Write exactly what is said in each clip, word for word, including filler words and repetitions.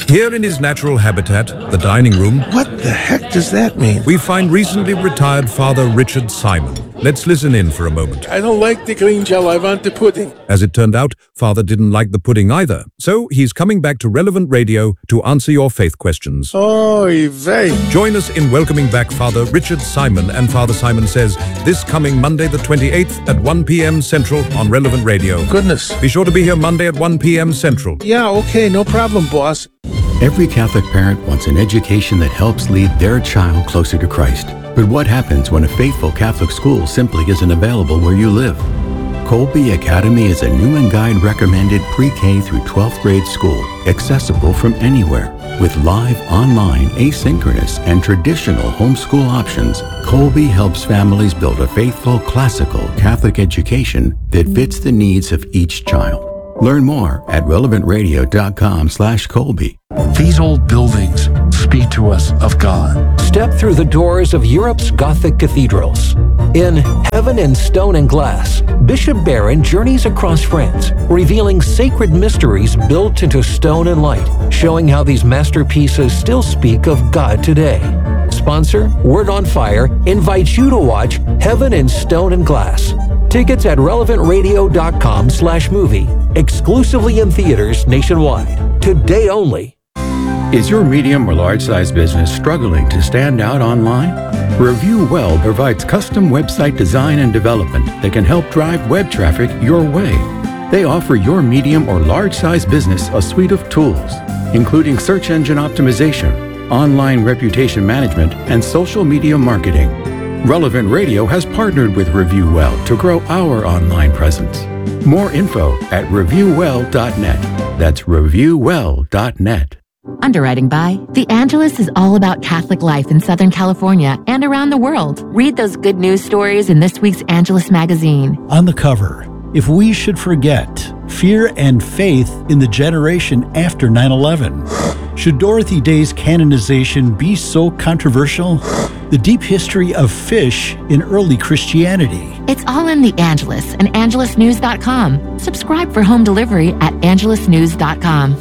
Here in his natural habitat, the dining room, What the heck does that mean? we find recently retired Father Richard Simon. Let's listen in for a moment. I don't like the green gel, I want the pudding. As it turned out, Father didn't like the pudding either. So he's coming back to Relevant Radio to answer your faith questions. Oy vey. Join us in welcoming back Father Richard Simon and Father Simon Says this coming Monday the twenty-eighth at one p.m. Central on Relevant Radio. Goodness. Be sure to be here Monday at one p.m. Central. Yeah, okay, no problem, boss. Every Catholic parent wants an education that helps lead their child closer to Christ. But what happens when a faithful Catholic school simply isn't available where you live? Colby Academy is a Newman Guide recommended pre-K through twelfth grade school, accessible from anywhere. With live, online, asynchronous, and traditional homeschool options, Colby helps families build a faithful, classical Catholic education that fits the needs of each child. Learn more at relevantradio.com slash Colby. These old buildings speak to us of God. Step through the doors of Europe's Gothic cathedrals. In Heaven in Stone and Glass, Bishop Barron journeys across France, revealing sacred mysteries built into stone and light, showing how these masterpieces still speak of God today. Sponsor, Word on Fire, invites you to watch Heaven in Stone and Glass. Tickets at relevantradio.com slash movie. Exclusively in theaters nationwide. Today only. Is your medium or large size business struggling to stand out online? Review Well provides custom website design and development that can help drive web traffic your way. They offer your medium or large size business a suite of tools, including search engine optimization, online reputation management, and social media marketing. Relevant Radio has partnered with Review Well to grow our online presence. More info at review well dot net. That's review well dot net. Underwriting by The Angelus is all about Catholic life in Southern California and around the world. Read those good news stories in this week's Angelus magazine. On the cover, if we should forget fear and faith in the generation after nine eleven. Should Dorothy Day's canonization be so controversial? The deep history of fish in early Christianity. It's all in The Angelus and angelus news dot com. Subscribe for home delivery at angelus news dot com.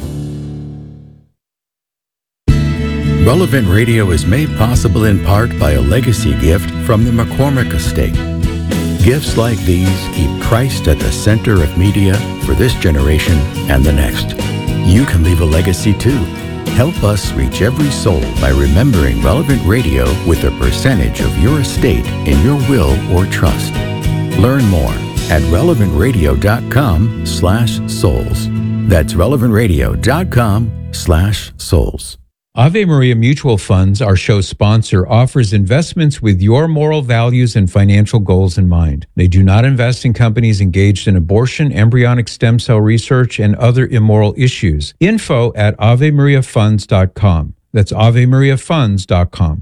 Relevant Radio is made possible in part by a legacy gift from the McCormick Estate. Gifts like these keep Christ at the center of media for this generation and the next. You can leave a legacy too. Help us reach every soul by remembering Relevant Radio with a percentage of your estate in your will or trust. Learn more at relevantradio.com slash souls. That's relevantradio.com slash souls. Ave Maria Mutual Funds, our show sponsor, offers investments with your moral values and financial goals in mind. They do not invest in companies engaged in abortion, embryonic stem cell research, and other immoral issues. Info at ave maria funds dot com. That's ave maria funds dot com.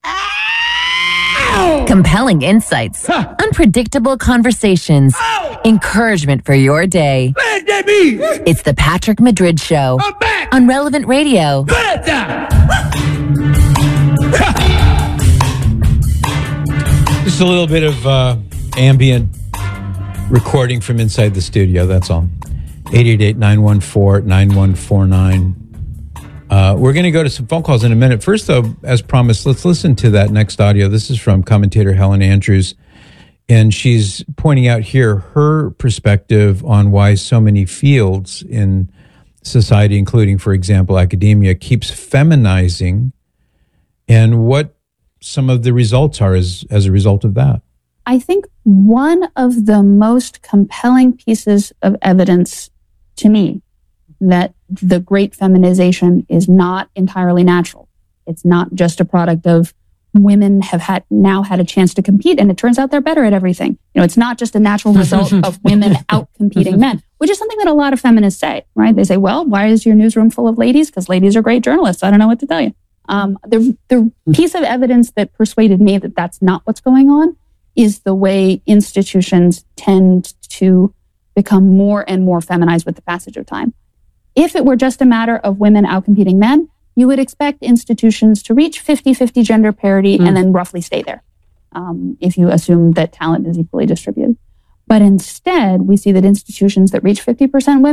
Compelling insights, huh. Unpredictable conversations, Ow. Encouragement for your day. It's the Patrick Madrid Show on Relevant Radio. Just a little bit of uh, ambient recording from inside the studio, that's all. eight eight eight, nine one four, nine one four nine. Uh, we're going to go to some phone calls in a minute. First, though, as promised, let's listen to that next audio. This is from commentator Helen Andrews, and she's pointing out here her perspective on why so many fields in society, including, for example, academia, keeps feminizing, and what some of the results are as, as a result of that. I think one of the most compelling pieces of evidence to me that the great feminization is not entirely natural. It's not just a product of women have had now had a chance to compete, and it turns out they're better at everything. You know, it's not just a natural result of women out-competing men, which is something that a lot of feminists say, right? They say, well, why is your newsroom full of ladies? Because ladies are great journalists. I don't know what to tell you. Um, the, the piece of evidence that persuaded me that that's not what's going on is the way institutions tend to become more and more feminized with the passage of time. If it were just a matter of women outcompeting men, you would expect institutions to reach fifty-fifty gender parity mm. and then roughly stay there, um, if you assume that talent is equally distributed. But instead, we see that institutions that reach fifty percent women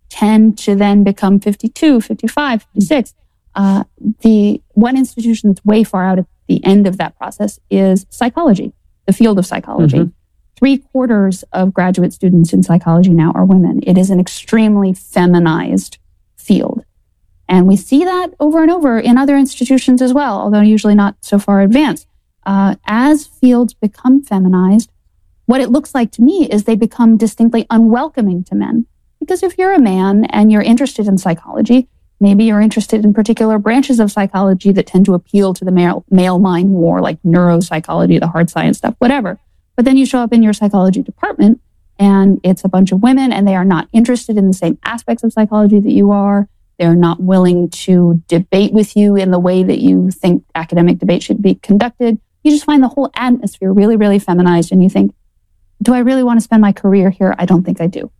tend to then become fifty-two, fifty-five, fifty-six. Uh, the one institution that's way far out at the end of that process is psychology, the field of psychology. Mm-hmm. Three quarters of graduate students in psychology now are women. It is an extremely feminized field. And we see that over and over in other institutions as well, although usually not so far advanced. Uh, as fields become feminized, what it looks like to me is they become distinctly unwelcoming to men. Because if you're a man and you're interested in psychology, maybe you're interested in particular branches of psychology that tend to appeal to the male, male mind more, like neuropsychology, the hard science stuff, whatever. But then you show up in your psychology department and it's a bunch of women and they are not interested in the same aspects of psychology that you are. They're not willing to debate with you in the way that you think academic debate should be conducted. You just find the whole atmosphere really, really feminized and you think, do I really want to spend my career here? I don't think I do.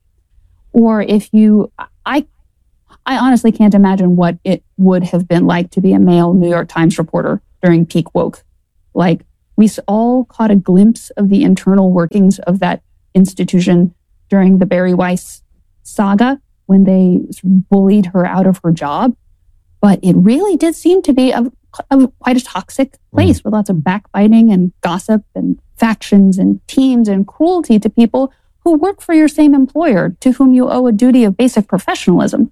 Or if you, I, I honestly can't imagine what it would have been like to be a male New York Times reporter during peak woke. Like, we all caught a glimpse of the internal workings of that institution during the Bari Weiss saga when they bullied her out of her job. But it really did seem to be a, a quite a toxic place mm. with lots of backbiting and gossip and factions and teams and cruelty to people who work for your same employer, to whom you owe a duty of basic professionalism.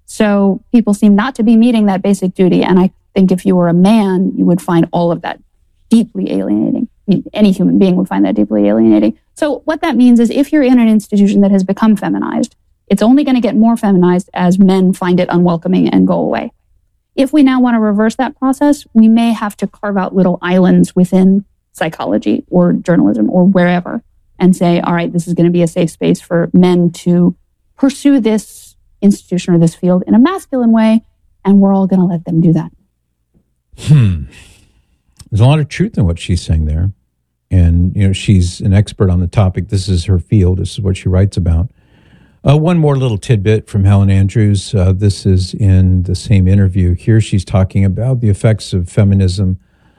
So people seem not to be meeting that basic duty. And I think if you were a man, you would find all of that deeply alienating. I mean, any human being would find that deeply alienating. So what that means is if you're in an institution that has become feminized, it's only going to get more feminized as men find it unwelcoming and go away. If we now want to reverse that process, we may have to carve out little islands within psychology or journalism or wherever and say, all right, this is going to be a safe space for men to pursue this institution or this field in a masculine way, and we're all going to let them do that. Hmm. There's a lot of truth in what she's saying there. And, you know, she's an expert on the topic. This is her field. This is what she writes about. Uh, one more little tidbit from Helen Andrews. Uh, this is in the same interview. Here she's talking about the effects of feminism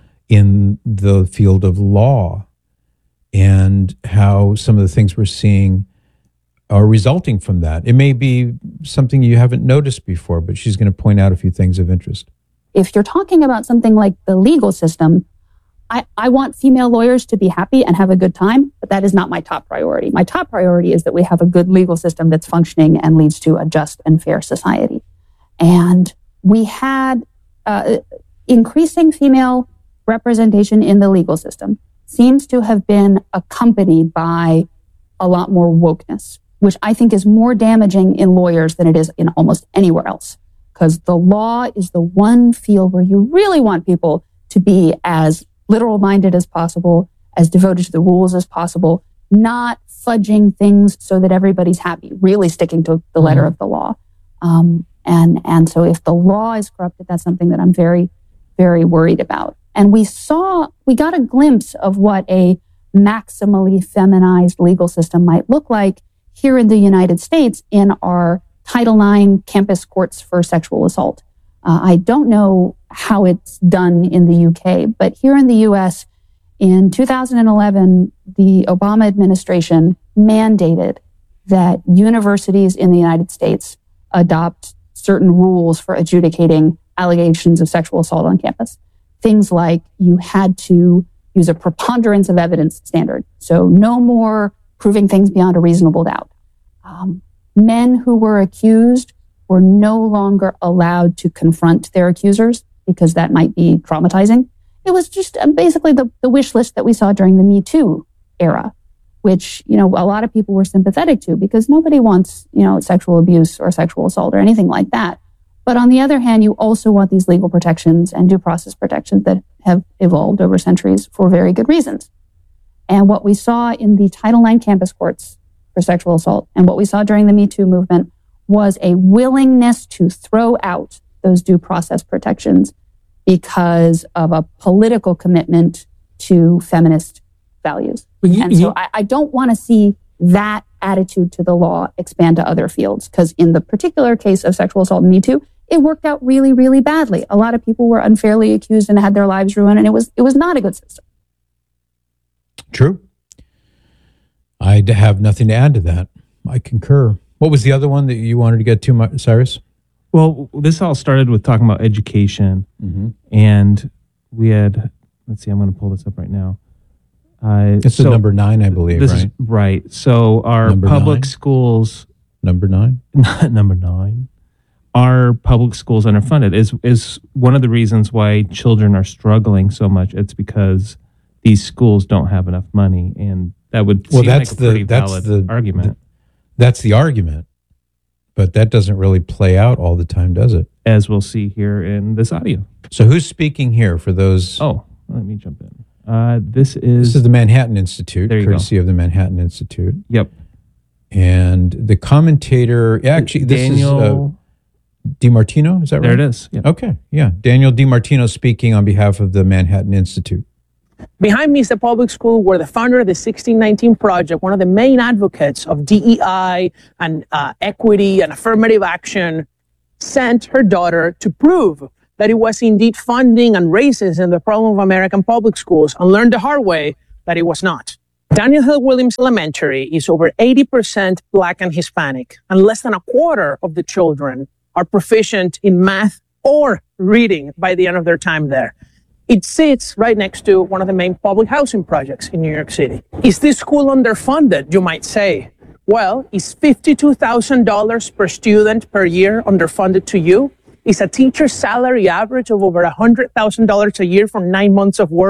in the field of law and how some of the things we're seeing are resulting from that. It may be something you haven't noticed before, but she's going to point out a few things of interest. If you're talking about something like the legal system, I, I want female lawyers to be happy and have a good time, but that is not my top priority. My top priority is that we have a good legal system that's functioning and leads to a just and fair society. And we had uh, increasing female representation in the legal system seems to have been accompanied by a lot more wokeness, which I think is more damaging in lawyers than it is in almost anywhere else. Because the law is the one field where you really want people to be as literal-minded as possible, as devoted to the rules as possible, not fudging things so that everybody's happy, really sticking to the letter mm-hmm. of the law. Um, and, and so if the law is corrupted, that's something that I'm very, very worried about. And we saw, we got a glimpse of what a maximally feminized legal system might look like here in the United States in our Title nine campus courts for sexual assault. Uh, I don't know how it's done in the U K, but here in the U S, in two thousand eleven, the Obama administration mandated that universities in the United States adopt certain rules for adjudicating allegations of sexual assault on campus. Things like you had to use a preponderance of evidence standard. So no more proving things beyond a reasonable doubt. Um, men who were accused were no longer allowed to confront their accusers because that might be traumatizing. It was just basically the, the wish list that we saw during the Me Too era, which, you know, a lot of people were sympathetic to because nobody wants, you know, sexual abuse or sexual assault or anything like that. But on the other hand, you also want these legal protections and due process protections that have evolved over centuries for very good reasons. And what we saw in the Title nine campus courts for sexual assault and what we saw during the Me Too movement was a willingness to throw out those due process protections because of a political commitment to feminist values. You, and so you, I, I don't want to see that attitude to the law expand to other fields, because in the particular case of sexual assault and Me Too, it worked out really, really badly. A lot of people were unfairly accused and had their lives ruined, and it was it was not a good system. True. I have nothing to add to that. I concur. What was the other one that you wanted to get to, Ma- Cyrus? Well, this all started with talking about education, Mm-hmm. and we had. Let's see. I'm going to pull this up right now. Uh, It's the number nine, I believe, this right? Is, right. So our Number public nine? schools, Number nine. number nine, our public schools underfunded is is one of the reasons why children are struggling so much. It's because these schools don't have enough money, and that would Well, seem that's like a the- pretty that's valid the- argument, That's the argument. But that doesn't really play out all the time, does it? as we'll see here in this audio. So who's speaking here for those? Oh, let me jump in. Uh, this is This is the Manhattan Institute, There you courtesy of the Manhattan Institute. yep. And the commentator, actually, this Daniel. is uh, DiMartino, is that There right? it is. Yep. Okay, yeah. Daniel DiMartino speaking on behalf of the Manhattan Institute. Behind me is the public school where the founder of the sixteen nineteen Project, one of the main advocates of D E I and uh, equity and affirmative action, sent her daughter to prove that it was indeed funding and racism the problem of American public schools, and learned the hard way that it was not. Daniel Hill Williams Elementary is over eighty percent Black and Hispanic, and less than a quarter of the children are proficient in math or reading by the end of their time there. It sits right next to one of the main public housing projects in New York City. Is this school underfunded, you might say? Well, is fifty-two thousand dollars per student per year underfunded to you? Is a teacher's salary average of over one hundred thousand dollars a year for nine months of work